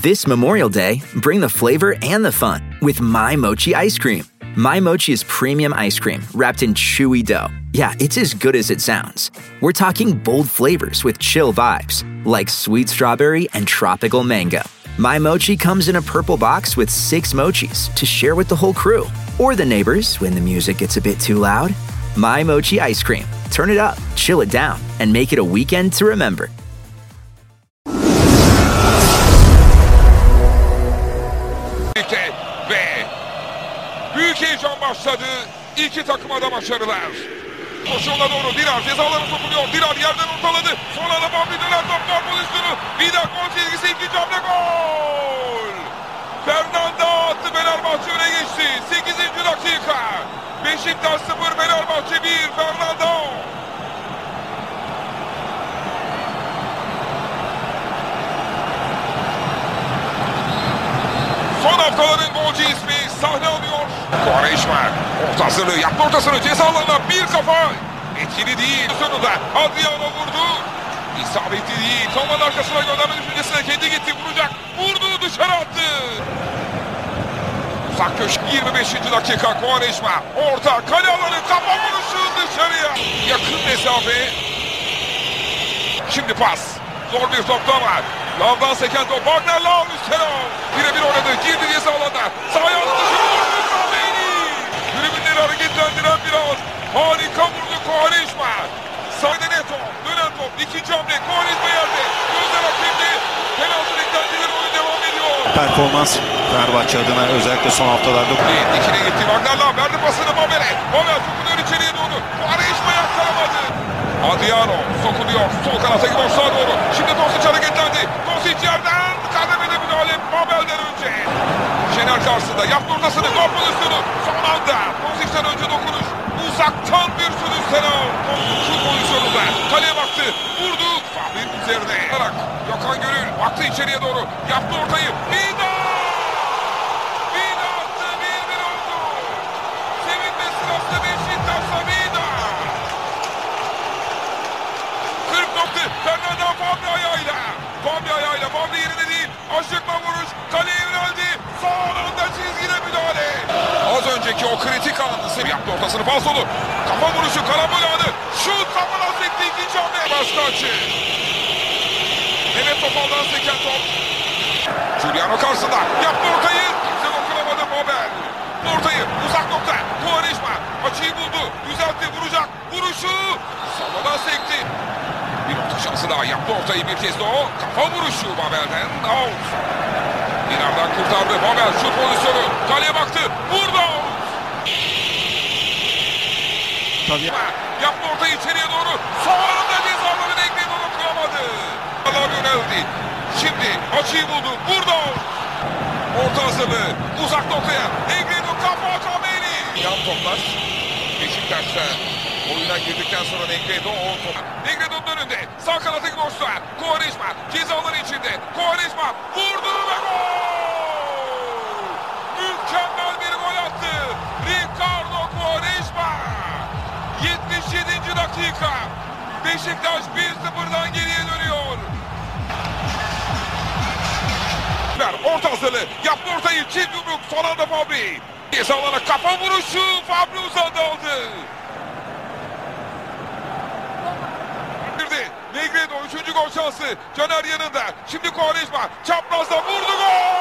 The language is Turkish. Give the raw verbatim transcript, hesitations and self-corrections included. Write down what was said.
This Memorial Day, bring the flavor and the fun with My Mochi ice cream. My Mochi is premium ice cream wrapped in chewy dough. Yeah, it's as good as it sounds. We're talking bold flavors with chill vibes, like sweet strawberry and tropical mango. My Mochi comes in a purple box with six mochis to share with the whole crew, or the neighbors when the music gets a bit too loud. My Mochi ice cream. Turn it up, chill it down, and make it a weekend to remember. Ve büyük heyecan başladı. İki takıma da başarılar. Koşuyorlar doğru. Dirar cezaları sokuluyor. Dirar yerden ortaladı. Sonra da Bambi döner top gol pozisyonu. Bir daha gol çizgisi, ikinci hamle gol. Fernanda attı, Fenerbahçe öne geçti. sekizinci dakika. Beşiktaş sıfır, Fenerbahçe bir. Fernanda. Son haftaların golcü ismi sahne alıyor. Quaresma orta hazırlığı yaptı, ortasını ceza alanına bir kafa. Etkili değil. Sonunda Adriano vurdu. İsabetli değil. Savunmanın arkasına gönderme düşüncesine kendi gitti, vuracak. Vurdu, dışarı attı. Uzak köşe yirmi beşinci dakika. Quaresma orta kale alanı, kafa vuruşu dışarıya. Yakın mesafe. Şimdi pas. Zor bir topta var. Lavdan seken top. Wagner Lav üstüne. Birebir oynadı. Girdi ceza alanına. Sağ ayağını dışarı vurdu. Kameni. Tribünleri hareketlendiren bir an. Harika vurdu Quaresma. Sağda Neto. Dönen top. İkinci hamle. Quaresma yerde. Gözler hakemde. Penaltı beklentileri, oyun devam ediyor. Performans Fenerbahçe adına özellikle son haftalarda. İkine gitti. Wagner Lav verdi pasını Mabel'e. Mabel sokuluyor içeriye doğru. Quaresma yakkalamadı. Adriano sokuluyor. Sol kanata gidiyor, sağa doğru. Şimdi Dosic hareketlendi. Dosic yerden kademede müdahale Mabel'den önce. Şener karşısında yaptı ortasını. Gol pozisyonu. Son anda Dosic'ten önce dokunuş. Uzaktan bir sürüş Senal. Şu pozisyonunda kaleye baktı. Vurdu. Fahri'nin üzerine. Gökhan Gönül baktı içeriye doğru. Yaptı ortayı. Vida! Vida attı. bir bir oldu. Sevinme sırasında Beşiktaş'ta Vida. Fernanda Fabri ayağıyla. Fabri ayağıyla. Fabri yerine değil. Aşıkla vuruş. Kaleye yöneldi. Son anda çizgide müdahale. Az önceki o kritik anı yaptı, ortasını falsolu. Kafa vuruşu, karambol anı. Şut kafadan sekti, ikinci hamle. Başkaçı. Mehmet Topal'dan seken top. Giuliano karşısında. Yaptı ortayı. Kimse dokunamadı Mabel. Ortayı uzak nokta. Quaresma açıyı buldu. Düzeltti, vuracak. Vuruşu. Savadan sekti. Bir orta şansı daha, yaptı ortayı bir kez de o. Kafa vuruşu Babel'den. Out. Dinar'dan kurtardı. Babel şut pozisyonu. Kaleye baktı. Vurdu. Out. Tabii. Yaptı ortayı içeriye doğru. Son anda cezaları denkledi, onu kıramadı. Allah yöneldi. Şimdi açıyı buldu. Vurdu. Out. Orta hazırlığı. Uzak noktaya. Negredo kafa Kameni. Yan toplar. Beşiktaş'ta oyuna girdikten sonra Negredo o top. Negredo'nun önünde. Sağ kanatı boşta. Quaresma cezaların içinde. Quaresma vurdu ve gol! Mükemmel bir gol attı. Ricardo Quaresma. yetmiş yedinci dakika. Beşiktaş bir sıfırdan geriye dönüyor. Orta hazırlığı. Yaptı ortayı. Çift yumruk. Son anda Fabri. Cezalarına kafa vuruşu. Fabri uzandı aldı. Negredo üçüncü gol şansı. Caner yanında. Şimdi Quaresma çaprazda vurdu, gol!